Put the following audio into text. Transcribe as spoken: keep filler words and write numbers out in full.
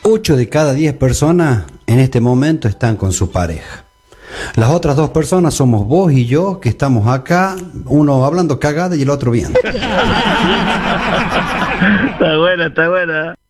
ocho de cada diez personas en este momento están con su pareja. Las otras dos personas somos vos y yo, que estamos acá, uno hablando cagada y el otro viendo. Está buena, está buena.